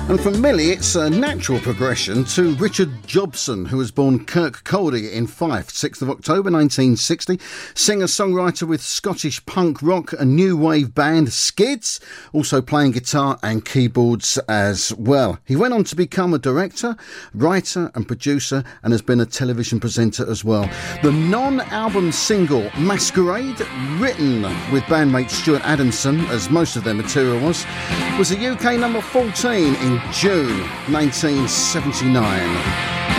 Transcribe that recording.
And for Millie, it's a natural progression to Richard Jobson, who was born Kirk Caldey in Fife, 6th of October 1960. Singer-songwriter with Scottish punk rock and new wave band Skids, also playing guitar and keyboards as well. He went on to become a director, writer and producer, and has been a television presenter as well. The non-album single Masquerade, written with bandmate Stuart Adamson, as most of their material was a UK number 14 in June 1979.